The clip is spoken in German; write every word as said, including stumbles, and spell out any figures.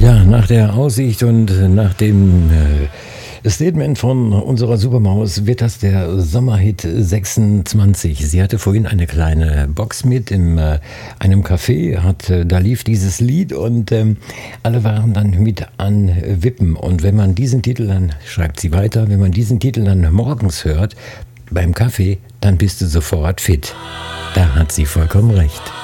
Ja, nach der Aussicht und nach dem äh, Statement von unserer Supermaus wird das der Sommerhit sechsundzwanzig. Sie hatte vorhin eine kleine Box mit in äh, einem Café, hat, äh, da lief dieses Lied und ähm, alle waren dann mit an Wippen. Und wenn man diesen Titel dann, schreibt sie weiter, wenn man diesen Titel dann morgens hört beim Kaffee, dann bist du sofort fit. Da hat sie vollkommen recht.